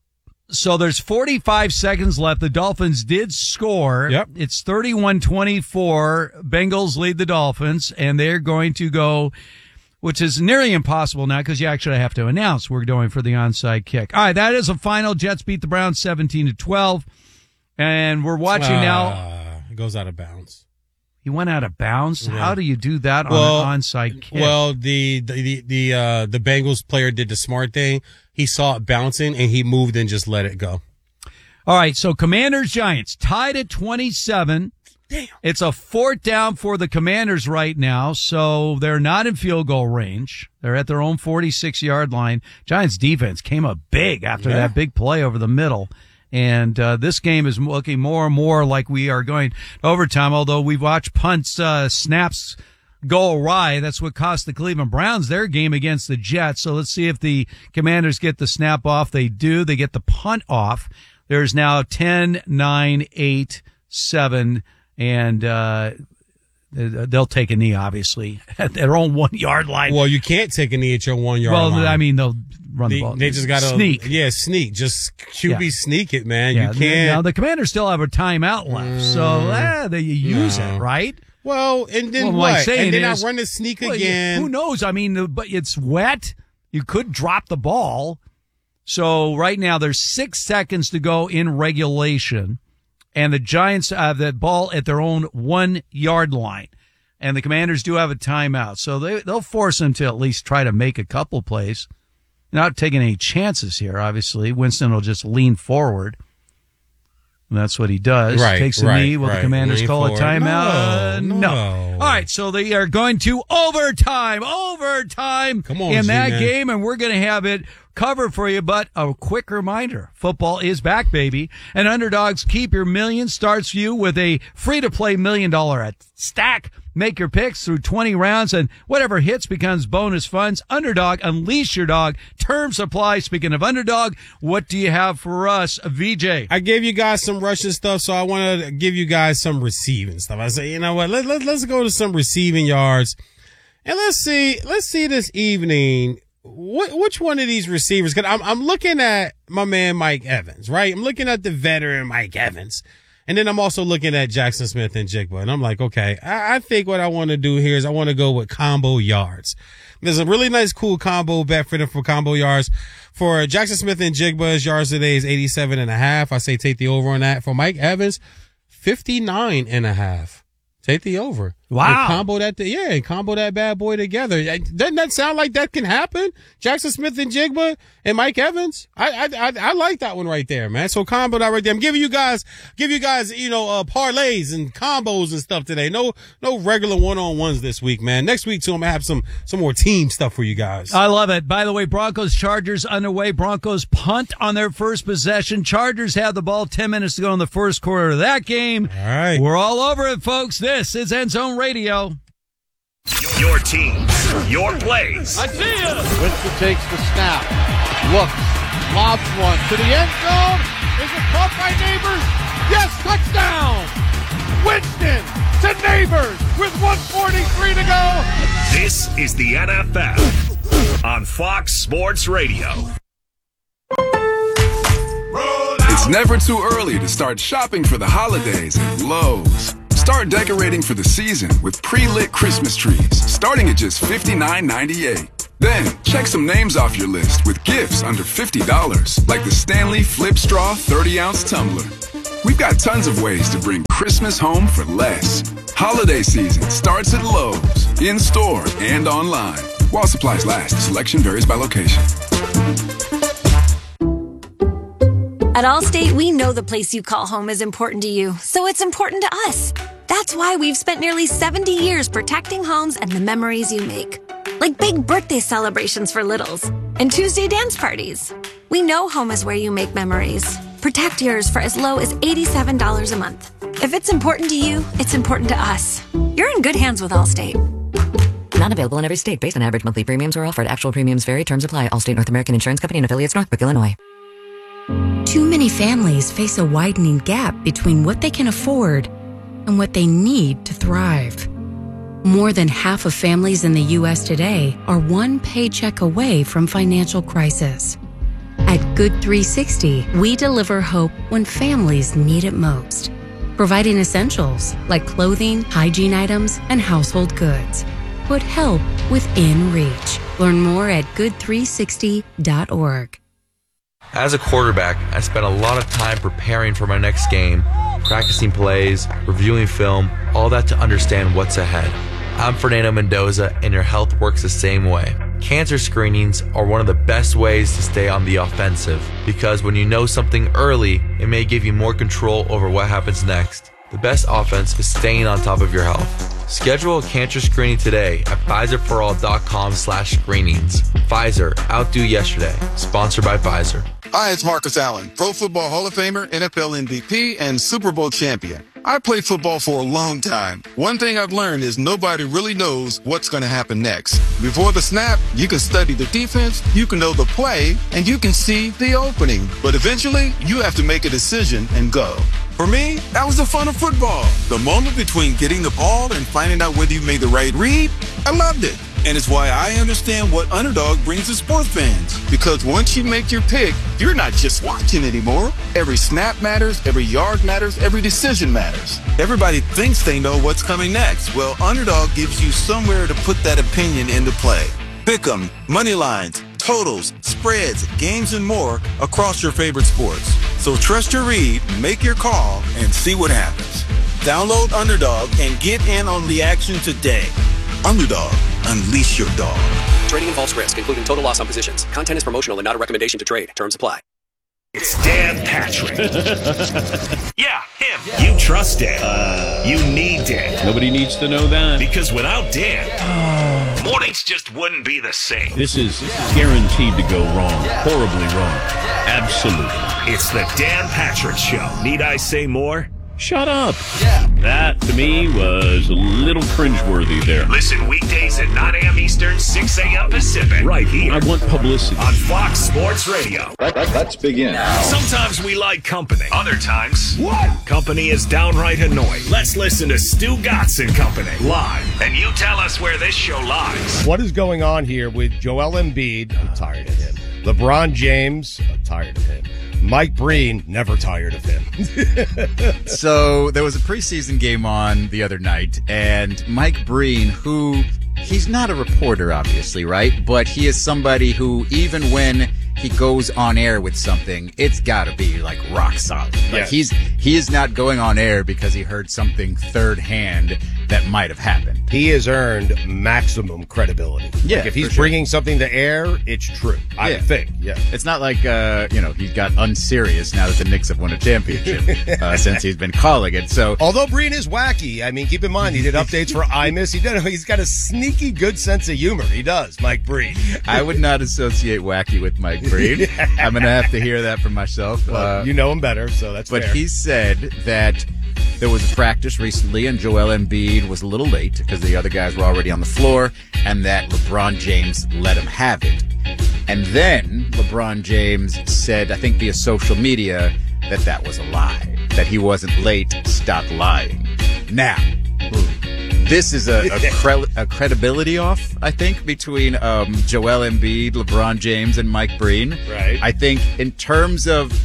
So there's forty-five seconds left. The Dolphins did score. Yep. It's thirty-one twenty-four. Bengals lead the Dolphins, and they're going to go, which is nearly impossible now because you actually have to announce we're going for the onside kick. All right, that is a final. Jets beat the Browns seventeen to twelve, and we're watching uh, now. It goes out of bounds. He went out of bounds. Yeah. How do you do that well, on an onside kick? Well, the the the the, uh, the Bengals player did the smart thing. He saw it bouncing and he moved and just let it go. All right, so Commanders Giants tied at twenty-seven. Damn. It's a fourth down for the Commanders right now, so they're not in field goal range. They're at their own forty-six yard line. Giants defense came up big after yeah. that big play over the middle. And uh, this game is looking more and more like we are going to overtime, although we've watched punts, uh, snaps go awry. That's what cost the Cleveland Browns their game against the Jets. So let's see if the Commanders get the snap off. They do. They get the punt off. There's now ten, nine, eight, seven, and uh they'll take a knee, obviously, at their own one-yard line. Well, you can't take a knee at your one-yard well, line. Well, I mean, they'll run they, the ball. They just got to sneak. Yeah, sneak. Just Q B yeah. sneak it, man. Yeah, you can't. Now, the Commanders still have a timeout left, mm, so eh, they use no. it, right? Well, and then well, what? And then is, I run the sneak well, again. Who knows? I mean, but it's wet. You could drop the ball. So right now there's six seconds to go in regulation, and the Giants have that ball at their own one-yard line. And the Commanders do have a timeout, so they, they'll force them to at least try to make a couple plays. Not taking any chances here, obviously. Winston will just lean forward. And that's what he does. Right, Takes a right, knee. Will right. the Commanders lean call forward. a timeout? Uh, no, no. no. All right, so they are going to overtime, overtime Come on, in that G-man. game, and we're going to have it covered for you. But a quick reminder, football is back, baby. And Underdogs Keep Your Million starts you with a free-to-play million dollar at stack. Make your picks through twenty rounds, and whatever hits becomes bonus funds. Underdog, unleash your dog. Term supply. Speaking of Underdog, what do you have for us, V J? I gave you guys some rushing stuff, so I want to give you guys some receiving stuff. I say, you know what? Let, let, let's go to some receiving yards, and let's see. Let's see this evening. What, which one of these receivers? Cause I'm, I'm looking at my man Mike Evans, right? I'm looking at the veteran Mike Evans. And then I'm also looking at Jackson Smith and Jigba. And I'm like, okay, I, I think what I want to do here is I want to go with combo yards. There's a really nice, cool combo bet for them for combo yards. For Jackson Smith and Jigba's yards today is eighty-seven and a half. I say take the over on that. For Mike Evans, fifty-nine and a half. Take the over. Wow. And combo that, yeah, and combo that bad boy together. Doesn't that sound like that can happen? Jackson Smith and Jigba and Mike Evans. I, I, I, I like that one right there, man. So combo that right there. I'm giving you guys, give you guys, you know, uh, parlays and combos and stuff today. No, no regular one-on-ones this week, man. Next week too, I'm gonna have some, some more team stuff for you guys. I love it. By the way, Broncos Chargers underway. Broncos punt on their first possession. Chargers have the ball ten minutes to go in the first quarter of that game. All right. We're all over it, folks. This is End Zone Radio. Your team, your plays. I see you. Winston takes the snap, looks, lobs one to the end zone. Is it caught by Neighbors? Yes, touchdown! Winston to Neighbors with one forty-three to go. This is the N F L on Fox Sports Radio. never too early to start shopping for the holidays at Lowe's. Start decorating for the season with pre-lit Christmas trees, starting at just fifty-nine ninety-eight. Then, check some names off your list with gifts under fifty dollars, like the Stanley Flip Straw thirty ounce tumbler. We've got tons of ways to bring Christmas home for less. Holiday season starts at Lowe's, in-store and online. While supplies last, selection varies by location. At Allstate, we know the place you call home is important to you, so it's important to us. That's why we've spent nearly seventy years protecting homes and the memories you make. Like big birthday celebrations for littles and Tuesday dance parties. We know home is where you make memories. Protect yours for as low as eighty-seven dollars a month. If it's important to you, it's important to us. You're in good hands with Allstate. Not available in every state based on average monthly premiums or offered. Actual premiums vary. Terms apply. Allstate North American Insurance Company and affiliates, Northbrook, Illinois. Too many families face a widening gap between what they can afford and what they need to thrive. More than half of families in the U S today are one paycheck away from financial crisis. At Good three sixty, we deliver hope when families need it most, providing essentials like clothing, hygiene items, and household goods. Put help within reach. Learn more at good three sixty dot org. As a quarterback, I spent a lot of time preparing for my next game, practicing plays, reviewing film, all that to understand what's ahead. I'm Fernando Mendoza, and your health works the same way. Cancer screenings are one of the best ways to stay on the offensive, because when you know something early, it may give you more control over what happens next. The best offense is staying on top of your health. Schedule a cancer screening today at Pfizerforall.com slash screenings. Pfizer, outdo yesterday. Sponsored by Pfizer. Hi, it's Marcus Allen, Pro Football Hall of Famer, N F L M V P, and Super Bowl champion. I played football for a long time. One thing I've learned is nobody really knows what's going to happen next. Before the snap, you can study the defense, you can know the play, and you can see the opening. But eventually, you have to make a decision and go. For me, that was the fun of football. The moment between getting the ball and finding out whether you made the right read, I loved it. And it's why I understand what Underdog brings to sports fans. Because once you make your pick, you're not just watching anymore. Every snap matters, every yard matters, every decision matters. Everybody thinks they know what's coming next. Well, Underdog gives you somewhere to put that opinion into play. Pick 'em, money lines, totals, spreads, games, and more across your favorite sports. So trust your read, make your call, and see what happens. Download Underdog and get in on the action today. Underdog, unleash your dog. Trading involves risk, including total loss on positions. Content is promotional and not a recommendation to trade. Terms apply. It's Dan Patrick. Yeah, him. You trust Dan. Uh, you need Dan. Nobody needs to know that. Because without Dan, mornings just wouldn't be the same. This is guaranteed to go wrong. Horribly wrong. Absolutely. It's the Dan Patrick Show. Need I say more? Shut up. That, to me, was a little cringeworthy there. Listen weekdays at nine a.m. Eastern, six a.m. Pacific. Right here. I want publicity. On Fox Sports Radio. Let, let, let's begin. Sometimes we like company. Other times, what? Company is downright annoying. Let's listen to Stu Gatz and Company live. And you tell us where this show lies. What is going on here with Joel Embiid? I'm tired of him. LeBron James? I'm tired of him. Mike Breen, never tired of him. So there was a preseason game on the other night, and Mike Breen, who he's not a reporter, obviously, right? But he is somebody who, even when he goes on air with something, it's got to be like rock solid. Like Yes. he's he is not going on air because he heard something third hand that might have happened. He has earned maximum credibility. Yeah, like if he's for sure. bringing something to air, it's true. I Yeah. would think. Yeah. It's not like, uh, you know, he's got unserious now that the Knicks have won a championship uh, since he's been calling it. So, Although Breen is wacky, I mean, keep in mind he did updates for I Miss. He did. He's got a sneaky good sense of humor. He does, Mike Breen. I would not associate wacky with Mike Breen. I'm going to have to hear that from myself. Well, Uh, you know him better, so that's But fair. he said that there was a practice recently, and Joel Embiid was a little late because the other guys were already on the floor, and that LeBron James let him have it. And then LeBron James said, I think via social media, that that was a lie, that he wasn't late, stop lying. Now, this is a, a, cre- a credibility off, I think, between um, Joel Embiid, LeBron James, and Mike Breen. Right. I think in terms of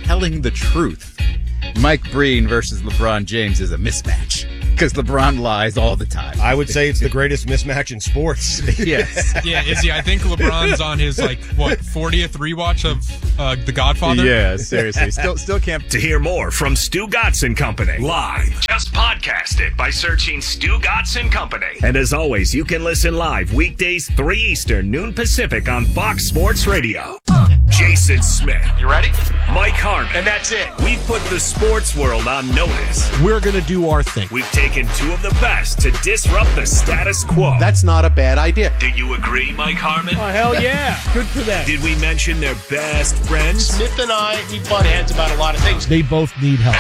telling the truth. Mike Breen versus LeBron James is a mismatch because LeBron lies all the time. I would say it's the greatest mismatch in sports. Yes. Yeah, Izzy, I think LeBron's on his, like, what, fortieth rewatch of uh, The Godfather? Yeah, seriously. Still still can't. To hear more from Stu Gatz and Company live, just podcast it by searching Stu Gatz and Company. And as always, you can listen live weekdays three Eastern, noon Pacific on Fox Sports Radio. Jason Smith. You ready? Mike Harmon. And that's it. We've put the sports world on notice. We're going to do our thing. We've taken two of the best to disrupt the status quo. That's not a bad idea. Do you agree, Mike Harmon? Oh, hell yeah. Good for them. Did we mention their best friends? Smith and I, we butt heads about a lot of things. They both need help.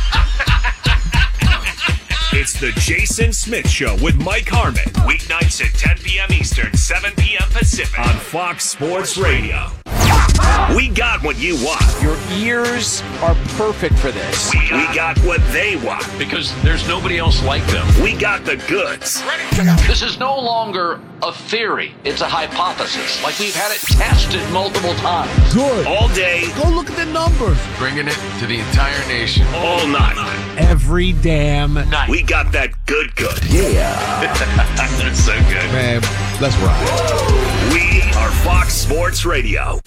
It's the Jason Smith Show with Mike Harmon. Weeknights at ten p.m. Eastern, seven p.m. Pacific on Fox Sports Radio. We got what you want. Your ears are perfect for this. We got, we got what they want. Because there's nobody else like them. We got the goods. This is no longer a theory. It's a hypothesis. Like we've had it tested multiple times. Good. All day. Go look at the numbers. Bringing it to the entire nation. All night. Every damn night. We got that good good. Yeah. That's so good. Man, let's ride. We are Fox Sports Radio.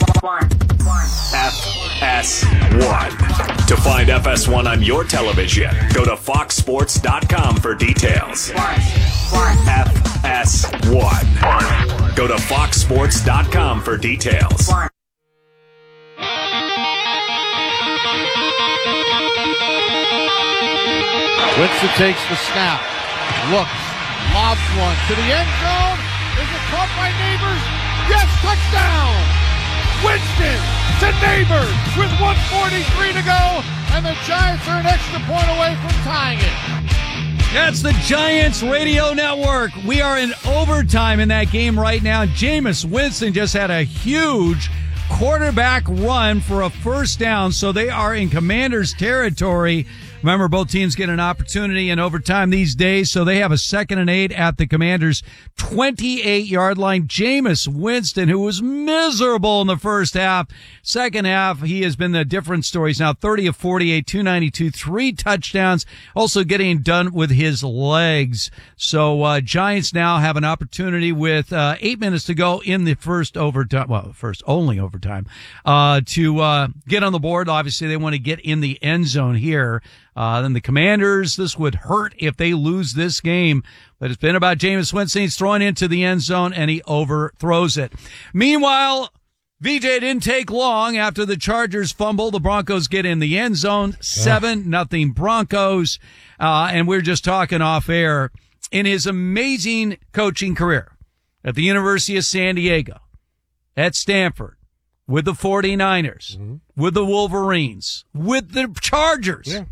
F S one. To find F S one on your television, go to fox sports dot com for details. F S one. Go to fox sports dot com for details. Winston takes the snap, looks, lobs one to the end zone. Is it caught by Neighbors? Yes, touchdown! Winston to Neighbors with one forty-three to go, and the Giants are an extra point away from tying it. That's the Giants Radio Network. We are in overtime in that game right now. Jameis Winston just had a huge quarterback run for a first down, so they are in Commanders territory. Remember, both teams get an opportunity in overtime these days, so they have a second and eight at the Commanders' twenty-eight-yard line. Jameis Winston, who was miserable in the first half, second half, he has been the different story. He's now thirty of forty-eight, two ninety-two, three touchdowns, also getting done with his legs. So uh Giants now have an opportunity with uh eight minutes to go in the first overtime, well, first only overtime, uh to uh get on the board. Obviously, they want to get in the end zone here. Uh, then the Commanders, this would hurt if they lose this game. But it's been about Jameis Winston. He's throwing into the end zone, and he overthrows it. Meanwhile, V J didn't take long after the Chargers fumble. The Broncos get in the end zone. Seven, nothing Broncos. Uh, and we're just talking off air. In his amazing coaching career at the University of San Diego, at Stanford, with the forty-niners, mm-hmm. with the Wolverines, with the Chargers. Yeah.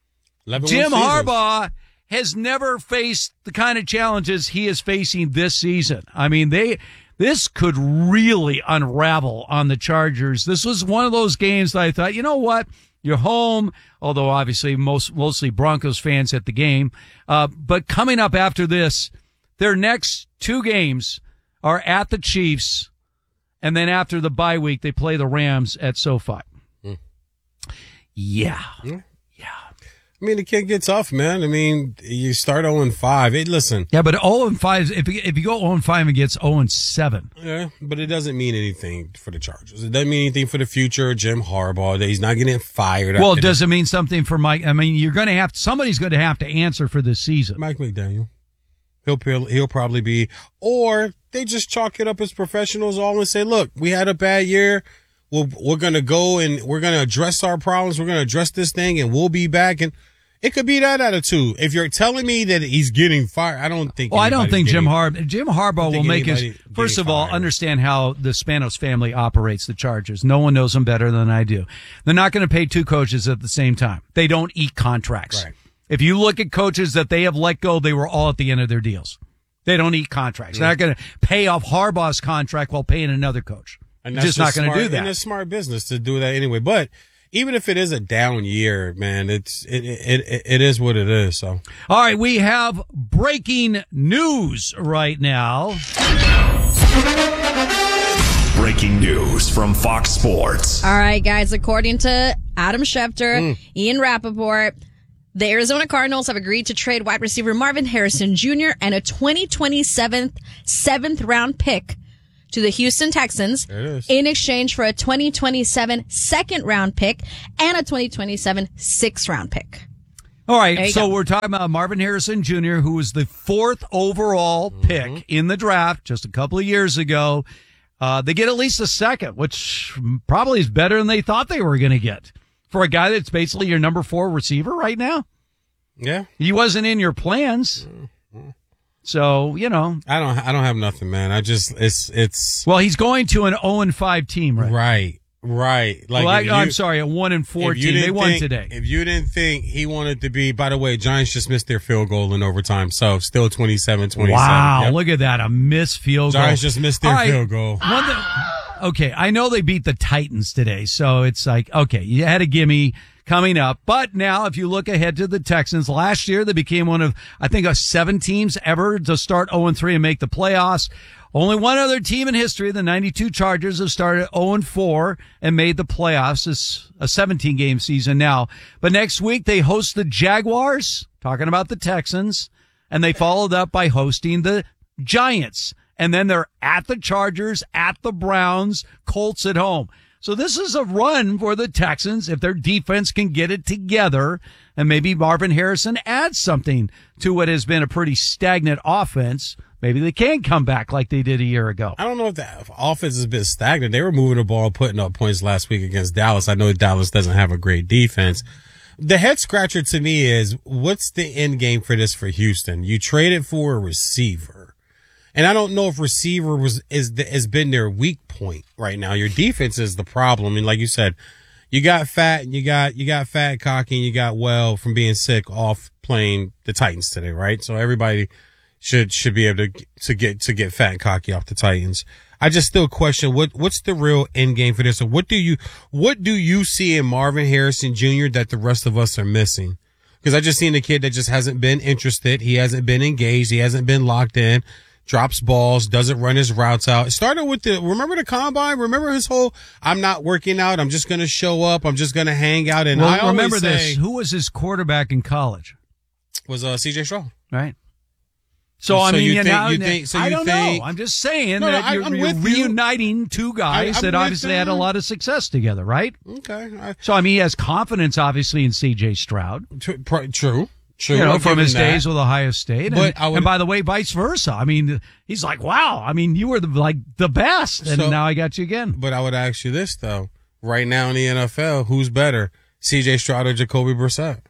Jim Harbaugh has never faced the kind of challenges he is facing this season. I mean, they this could really unravel on the Chargers. This was one of those games that I thought, you know what? You're home, although obviously most mostly Broncos fans at the game. Uh, but coming up after this, their next two games are at the Chiefs, and then after the bye week, they play the Rams at SoFi. Mm. Yeah. Mm. I mean, it can get tough, man. I mean, you start oh and five. Hey, listen. Yeah, but oh and five, if you, if you go oh and five and gets oh and seven. Yeah, but it doesn't mean anything for the Chargers. It doesn't mean anything for the future of Jim Harbaugh. That he's not getting fired. Well, does it mean something for Mike? I mean, you're going to have, somebody's going to have to answer for this season. Mike McDaniel. He'll, he'll probably be, or they just chalk it up as professionals all and say, look, we had a bad year. We'll, we're going to go and we're going to address our problems. We're going to address this thing and we'll be back. And it could be that attitude. If you're telling me that he's getting fired, I don't think. Well, I don't think getting, Jim Harbaugh. Jim Harbaugh will make his. First of all, understand how the Spanos family operates the Chargers. No one knows them better than I do. They're not going to pay two coaches at the same time. They don't eat contracts. Right. If you look at coaches that they have let go, they were all at the end of their deals. They don't eat contracts. Yeah. They're not going to pay off Harbaugh's contract while paying another coach. And that's just not going to do that. And it's smart business to do that anyway. But even if it is a down year, man, it's it it it, it is what it is. So, all right, we have breaking news right now. breaking news from Fox Sports. All right, guys. According to Adam Schefter, mm. Ian Rappaport, the Arizona Cardinals have agreed to trade wide receiver Marvin Harrison Junior and a twenty twenty-seven seventh round pick to the Houston Texans in exchange for a twenty twenty-seven second round pick and a twenty twenty-seven sixth round pick. All right, so go. We're talking about Marvin Harrison Junior, who was the fourth overall mm-hmm. pick in the draft just a couple of years ago. Uh, they get at least a second, which probably is better than they thought they were going to get for a guy that's basically your number four receiver right now. Yeah. He wasn't in your plans. Mm-hmm. So, you know. I don't I don't have nothing, man. I just, it's, it's. Well, he's going to an oh and five team, right? Right. Right. Like, well, I, you, I'm sorry, a one and four team. They won think, today. If you didn't think he wanted to be, by the way, Giants just missed their field goal in overtime. So still twenty-seven twenty-seven. Wow. Yep. Look at that. A missed field goal. Giants just missed their right. field goal. One thing, okay. I know they beat the Titans today. So it's like, okay, you had a gimme coming up. But now if you look ahead to the Texans, last year they became one of, I think, of seven teams ever to start oh and three and make the playoffs. Only one other team in history, the ninety-two Chargers, have started oh and four and made the playoffs. It's a seventeen game season now. But next week they host the Jaguars, talking about the Texans, and they followed up by hosting the Giants. And then they're at the Chargers, at the Browns, Colts at home. So this is a run for the Texans if their defense can get it together, and maybe Marvin Harrison adds something to what has been a pretty stagnant offense. Maybe they can come back like they did a year ago. I don't know if the offense has been stagnant. They were moving the ball, putting up points last week against Dallas. I know Dallas doesn't have a great defense. The head scratcher to me is, what's the end game for this for Houston? You traded for a receiver. And I don't know if receiver was is the, has been their weak point right now. Your defense is the problem. And like you said, you got Fat, and you got you got Fat, Cocky, and you got Well from being sick off playing the Titans today, right? So everybody should should be able to to get to get Fat and Cocky off the Titans. I just still question what what's the real end game for this. So what do you what do you see in Marvin Harrison Junior that the rest of us are missing? Because I just seen a kid that just hasn't been interested. He hasn't been engaged. He hasn't been locked in. Drops balls, doesn't run his routes out. It started with the, remember the combine? Remember his whole, I'm not working out. I'm just going to show up. I'm just going to hang out. And well, I remember always say, this. Who was his quarterback in college? Was uh, C J Stroud. Right. So, so I mean, you you think, know, you think, so I you don't think, know. I'm just saying no, no, that I, you're, I'm you're with reuniting you. two guys I, that obviously had a lot of success together, right? Okay. I, so, I mean, he has confidence, obviously, in C J Stroud. True. True. True, you know, from his days with Ohio State. But and, would, and by the way, vice versa. I mean, he's like, wow, I mean, you were the, like the best, and so, now I got you again. But I would ask you this, though. Right now in the N F L, who's better, C J Stroud or Jacoby Brissett?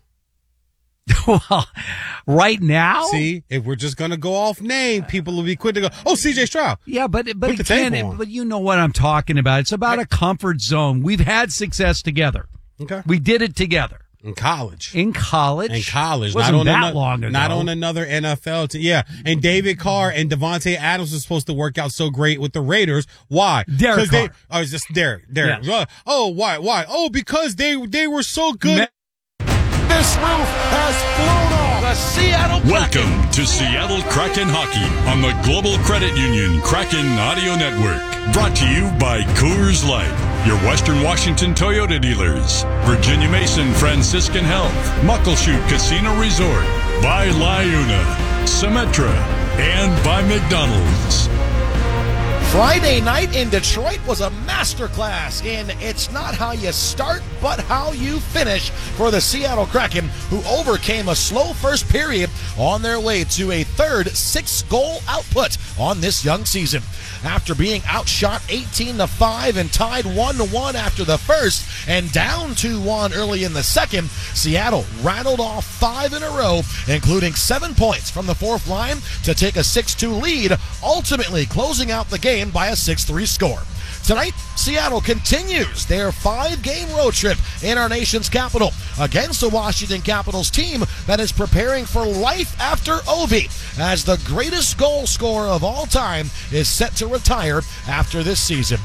Well, right now? See, if we're just going to go off name, people will be quick to go, oh, C J Stroud. Yeah, but but again, but you know what I'm talking about. It's about I, a comfort zone. We've had success together. Okay. We did it together. In college. In college. In college. Wasn't not on that another, long ago. Not on another N F L team. Yeah. And David Carr and Devontae Adams was supposed to work out so great with the Raiders. Why? Derek Carr. They, oh, it's just Derek. Derek. Yes. Oh, why? Why? Oh, because they they were so good. Me- this roof has flown off. The Seattle Kraken. Welcome to Seattle Kraken Hockey on the Global Credit Union Kraken Audio Network. Brought to you by Coors Light, your Western Washington Toyota dealers, Virginia Mason Franciscan Health, Muckleshoot Casino Resort, by LiUNA, Symetra, and by McDonald's. Friday night in Detroit was a masterclass in It's Not How You Start, But How You Finish for the Seattle Kraken, who overcame a slow first period on their way to a third six-goal output on this young season. After being outshot eighteen to five and tied one to one after the first and down two one early in the second, Seattle rattled off five in a row, including seven points from the fourth line to take a six two lead, ultimately closing out the game by a six three score. Tonight, Seattle continues their five-game road trip in our nation's capital against the Washington Capitals team that is preparing for life after Ovi, as the greatest goal scorer of all time is set to retire after this season.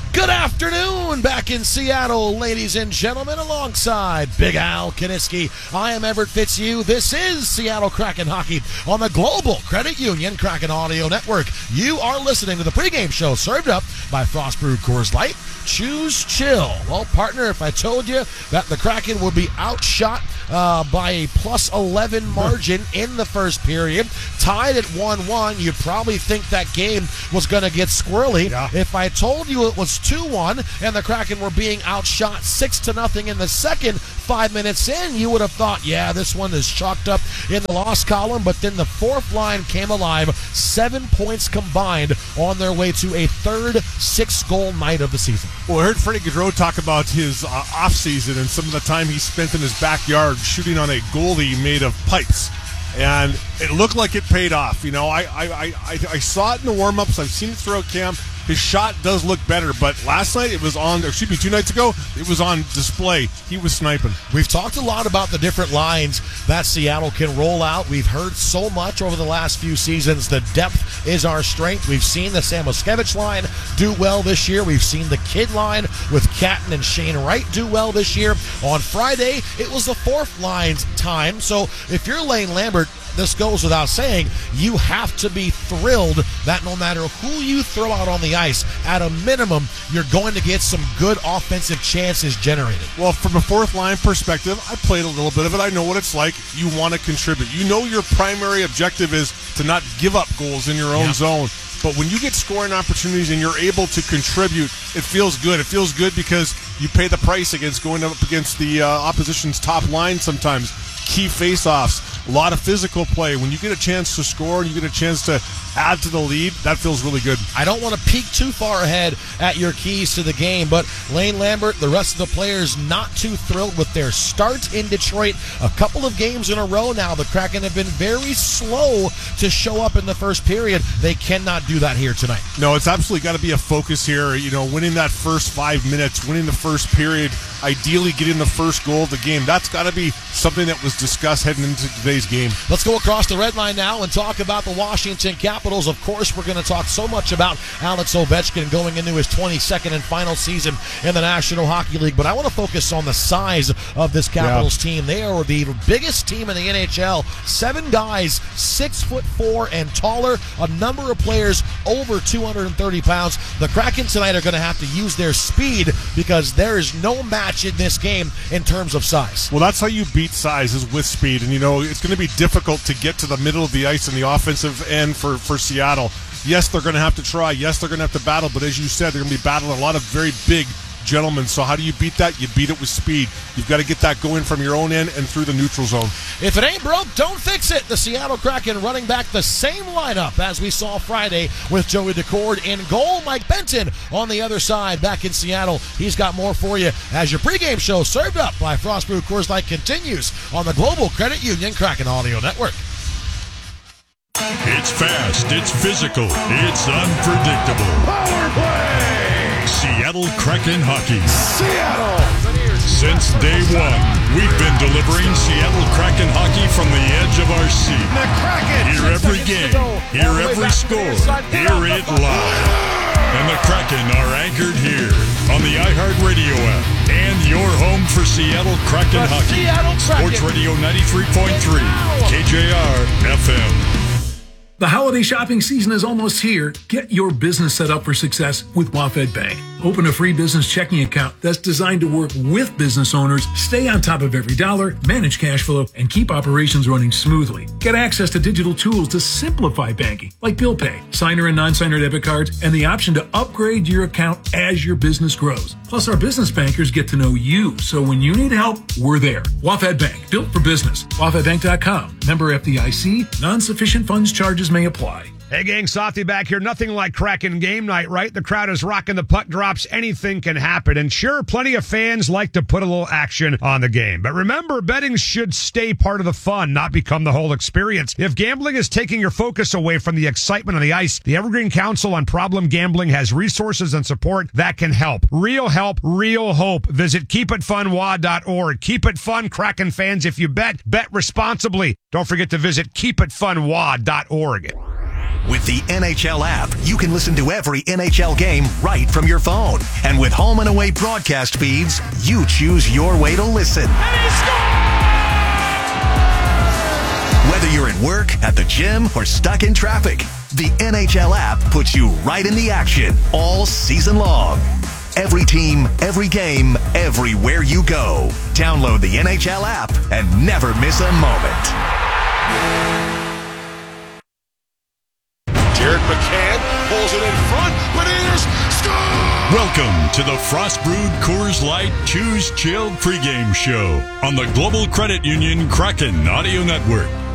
Good afternoon back in Seattle, ladies and gentlemen, alongside Big Al Kaniski. I am Everett Fitzhugh. This is Seattle Kraken Hockey on the Global Credit Union Kraken Audio Network. You are listening to the pregame show served up by Frost Brewed Coors Light. Choose chill. Well, partner, if I told you that the Kraken would be outshot uh, by a plus eleven margin in the first period, tied at one one, you'd probably think that game was going to get squirrely. Yeah. If I told you it was two one and the Kraken were being outshot six to nothing in the second, five minutes in, you would have thought, yeah, this one is chalked up in the loss column. But then the fourth line came alive, seven points combined on their way to a third six-goal night of the season. Well, I heard Freddie Gaudreau talk about his uh, offseason and some of the time he spent in his backyard shooting on a goalie made of pipes. And it looked like it paid off. You know, I I, I, I saw it in the warm-ups. I've seen it throughout camp. His shot does look better, but last night it was on, or excuse me, two nights ago, it was on display. He was sniping. We've talked a lot about the different lines that Seattle can roll out. We've heard so much over the last few seasons. The depth is our strength. We've seen the Sam Oskevich line do well this year. We've seen the kid line with Catton and Shane Wright do well this year. On Friday, it was the fourth line's time. So if you're Lane Lambert, this goes without saying, you have to be thrilled that no matter who you throw out on the ice, at a minimum, you're going to get some good offensive chances generated. Well, from a fourth line perspective, I played a little bit of it. I know what it's like. You want to contribute. You know your primary objective is to not give up goals in your own yeah. zone. But when you get scoring opportunities and you're able to contribute, it feels good. It feels good because you pay the price against going up against the uh, opposition's top line sometimes. Key face-offs, a lot of physical play. When you get a chance to score and you get a chance to add to the lead, that feels really good. I don't want to peek too far ahead at your keys to the game, but Lane Lambert, the rest of the players, not too thrilled with their start in Detroit. A couple of games in a row now, the Kraken have been very slow to show up in the first period. They cannot do that here tonight. No, it's absolutely got to be a focus here. You know, winning that first five minutes, winning the first period, ideally getting the first goal of the game. That's got to be something that was discussed heading into today's game. Let's go across the red line now and talk about the Washington Capitals. Of course, we're going to talk so much about Alex Ovechkin going into his twenty-second and final season in the National Hockey League, but I want to focus on the size of this Capitals yeah. team. They are the biggest team in the N H L. Seven guys, six foot four and taller, a number of players over two hundred thirty pounds. The Kraken tonight are going to have to use their speed because there is no match in this game in terms of size. Well, that's how you beat size, is with speed. And, you know, it's going to be difficult to get to the middle of the ice in the offensive end for, for Seattle. Yes, they're going to have to try. Yes, they're going to have to battle. But as you said, they're going to be battling a lot of very big gentlemen. So how do you beat that? You beat it with speed. You've got to get that going from your own end and through the neutral zone. If it ain't broke, don't fix it. The Seattle Kraken running back the same lineup as we saw Friday with Joey Decord in goal. Mike Benton on the other side back in Seattle. He's got more for you as your pregame show served up by Frost Brewed Coors Light continues on the Global Credit Union Kraken Audio Network. It's fast, it's physical, it's unpredictable. Power play! Seattle Kraken Hockey. Seattle! Since day one, we've been delivering Seattle Kraken hockey from the edge of our seat. The Kraken! Hear every game, hear every score, hear it live. And the Kraken are anchored here on the iHeartRadio app and your home for Seattle Kraken hockey. Sports Radio ninety-three point three, K J R F M. The holiday shopping season is almost here. Get your business set up for success with WaFd Bank. Open a free business checking account that's designed to work with business owners, stay on top of every dollar, manage cash flow, and keep operations running smoothly. Get access to digital tools to simplify banking, like bill pay, signer and non-signer debit cards, and the option to upgrade your account as your business grows. Plus, our business bankers get to know you, so when you need help, we're there. WaFd Bank, built for business. W A F D bank dot com. Member F D I C. Non-sufficient funds charges may apply. Hey, gang, Softy back here. Nothing like Kraken game night, right? The crowd is rocking, the puck drops, anything can happen. And sure, plenty of fans like to put a little action on the game. But remember, betting should stay part of the fun, not become the whole experience. If gambling is taking your focus away from the excitement on the ice, the Evergreen Council on Problem Gambling has resources and support that can help. Real help, real hope. Visit keep it fun w a dot org. Keep it fun, Kraken fans. If you bet, bet responsibly. Don't forget to visit keep it fun w a dot org. With the N H L app, you can listen to every N H L game right from your phone. And with home and away broadcast feeds, you choose your way to listen. And he scores! Whether you're at work, at the gym, or stuck in traffic, the N H L app puts you right in the action all season long. Every team, every game, everywhere you go. Download the N H L app and never miss a moment. Jared McCann pulls it in front. Beniers score! Welcome to the Frost Brewed Coors Light Choose Chilled pregame show on the Global Credit Union Kraken Audio Network.